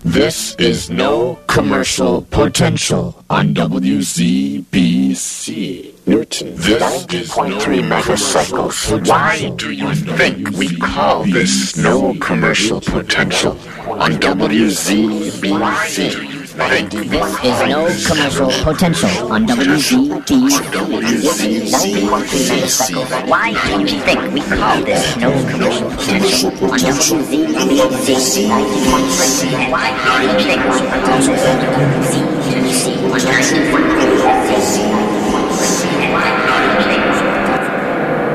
This is No Commercial Potential on WZBC. Newton, This 90.3 megacycles. Why do you think we call this No Commercial Potential on WZBC? This is No Commercial Potential on WZBC. Why do you think we call this No Commercial Potential on WZBC? Why do you think we call this No Commercial Potential on WZBC?